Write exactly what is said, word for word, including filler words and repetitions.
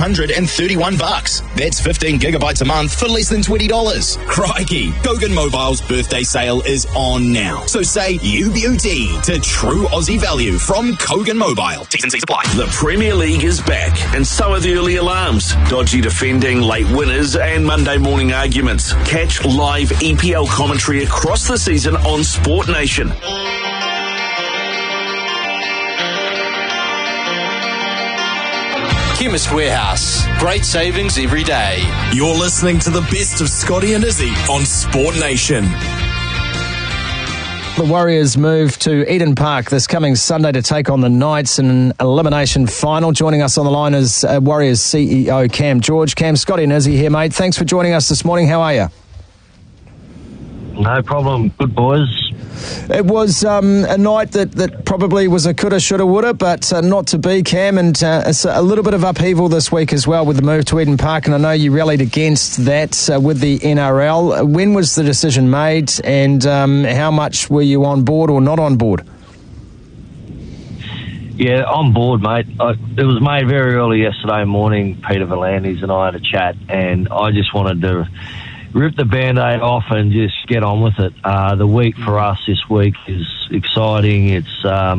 hundred thirty-one bucks. That's fifteen gigabytes a month for less than twenty dollars. Crikey, Kogan Mobile's birthday sale is on now. So say U B U T to true Aussie value from Kogan Mobile. T's and C's apply. The Premier League is back, and so are the early alarms, dodgy defending, late winners, and Monday morning arguments. Catch live E P L commentary across the season on Sport Nation. Chemist Warehouse. Great savings every day. You're listening to the best of Scotty and Izzy on Sport Nation. The Warriors move to Eden Park this coming Sunday to take on the Knights in an elimination final. Joining us on the line is uh, Warriors C E O Cam George. Cam, Scotty and Izzy here, mate. Thanks for joining us this morning. How are you? No problem. Good, boys. It was um, a night that, that probably was a coulda, shoulda, woulda, but uh, not to be, Cam, and uh, it's a little bit of upheaval this week as well with the move to Eden Park, and I know you rallied against that uh, with the N R L. When was the decision made, and um, how much were you on board or not on board? Yeah, on board, mate. I, it was made very early yesterday morning. Peter Volandis and I had a chat, and I just wanted to rip the Band-Aid off and just get on with it. Uh, the week for us this week is exciting. It's um,